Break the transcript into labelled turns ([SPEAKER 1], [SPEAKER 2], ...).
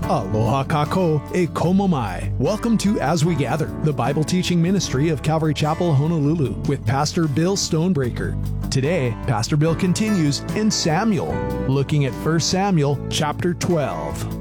[SPEAKER 1] Aloha kako e komo mai. Welcome to As We Gather, the Bible teaching ministry of Calvary Chapel, Honolulu, with Pastor Bill Stonebreaker. Today, Pastor Bill continues in Samuel, looking at 1 Samuel chapter 12.